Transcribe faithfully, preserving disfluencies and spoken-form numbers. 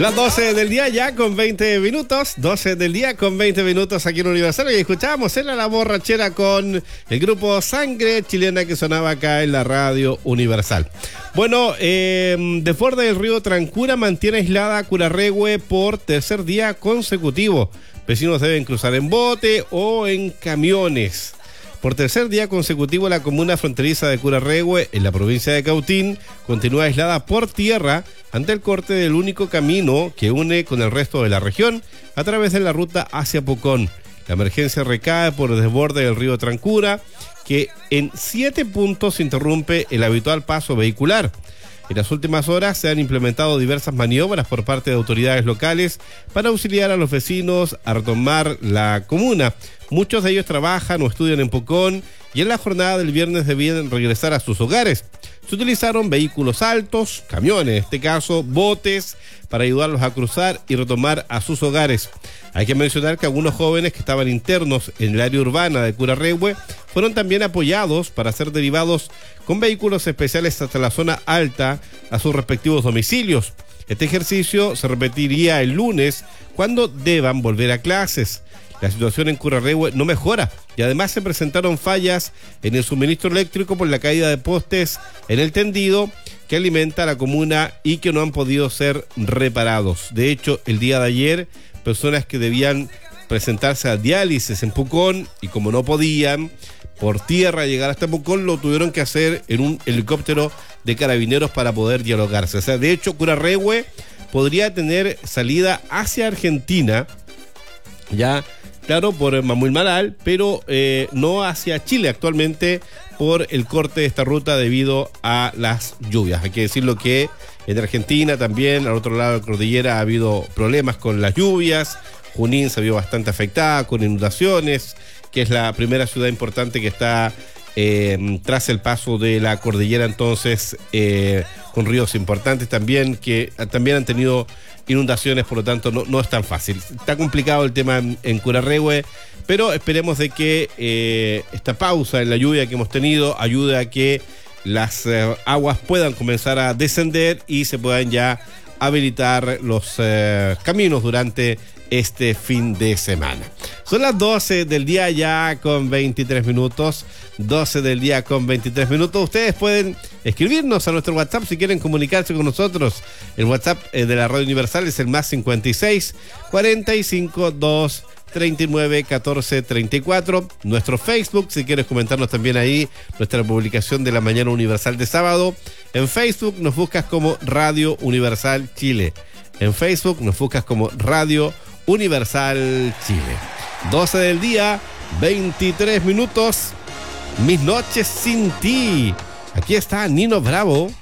Las doce del día ya con veinte minutos, doce del día con veinte minutos aquí en Universal, y escuchábamos en la borrachera con el grupo Sangre Chilena que sonaba acá en la radio Universal. Bueno, eh, desborde del río Trancura mantiene aislada Curarrehue por tercer día consecutivo. Vecinos deben cruzar en bote o en camiones. Por tercer día consecutivo, la comuna fronteriza de Curarrehue, en la provincia de Cautín, continúa aislada por tierra ante el corte del único camino que une con el resto de la región a través de la ruta hacia Pucón. La emergencia recae por el desborde del río Trancura, que en siete puntos interrumpe el habitual paso vehicular. En las últimas horas se han implementado diversas maniobras por parte de autoridades locales para auxiliar a los vecinos a retomar la comuna. Muchos de ellos trabajan o estudian en Pucón y en la jornada del viernes debían regresar a sus hogares. Se utilizaron vehículos altos, camiones, en este caso botes, para ayudarlos a cruzar y retomar a sus hogares. Hay que mencionar que algunos jóvenes que estaban internos en el área urbana de Curarrehue fueron también apoyados para ser derivados con vehículos especiales hasta la zona alta a sus respectivos domicilios. Este ejercicio se repetiría el lunes cuando deban volver a clases. La situación en Curarrehue no mejora y además se presentaron fallas en el suministro eléctrico por la caída de postes en el tendido que alimenta a la comuna y que no han podido ser reparados. De hecho, el día de ayer, personas que debían presentarse a diálisis en Pucón y como no podían por tierra llegar hasta Pucón, lo tuvieron que hacer en un helicóptero de carabineros para poder dialogarse. O sea, de hecho, Curarrehue podría tener salida hacia Argentina, ya, claro, por Mamuil-Malal, pero eh, no hacia Chile actualmente por el corte de esta ruta debido a las lluvias. Hay que decirlo que en Argentina también, al otro lado de la cordillera, ha habido problemas con las lluvias. Junín se vio bastante afectada con inundaciones, que es la primera ciudad importante que está eh, tras el paso de la cordillera, entonces eh, con ríos importantes también, que también han tenido inundaciones, por lo tanto no, no es tan fácil. Está complicado el tema en, en Curarrehue, pero esperemos de que eh, esta pausa en la lluvia que hemos tenido ayude a que las eh, aguas puedan comenzar a descender y se puedan ya habilitar los eh, caminos durante este fin de semana. Son las doce del día ya con veintitrés minutos, doce del día con veintitrés minutos. Ustedes pueden escribirnos a nuestro WhatsApp si quieren comunicarse con nosotros. El WhatsApp eh, de la Radio Universal es el más cincuenta y seis, cuarenta y cinco, dos, treinta y nueve, catorce, treinta y cuatro. Nuestro Facebook, si quieres comentarnos también ahí, nuestra publicación de la Mañana Universal de sábado. En Facebook nos buscas como Radio Universal Chile. En Facebook nos buscas como Radio Universal Chile. doce del día, veintitrés minutos. Mis noches sin ti. Aquí está Nino Bravo.